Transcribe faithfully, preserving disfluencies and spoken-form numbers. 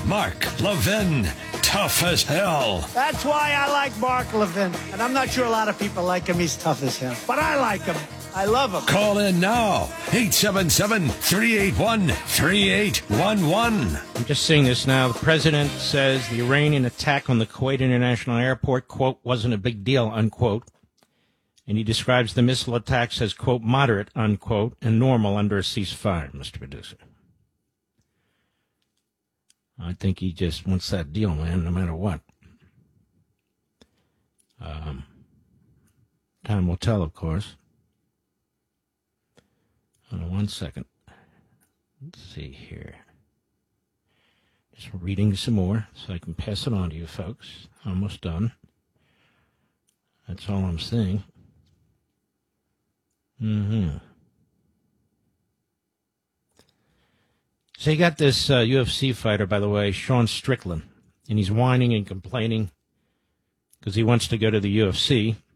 Mark Levin, tough as hell. That's why I like Mark Levin. And I'm not sure a lot of people like him. He's tough as hell. But I like him. I love him. Call in now. eight seven seven, three eight one, three eight one one. I'm just seeing this now. The president says the Iranian attack on the Kuwait International Airport, quote, wasn't a big deal, unquote. And he describes the missile attacks as, quote, moderate, unquote, and normal under a ceasefire, Mister Producer. I think he just wants that deal, man, no matter what. Um, time will tell, of course. Hold on one second. Let's see here. Just reading some more so I can pass it on to you folks. Almost done. That's all I'm saying. Mm-hmm. So you got this uh, U F C fighter, by the way, Sean Strickland, and he's whining and complaining because he wants to go to the U F C.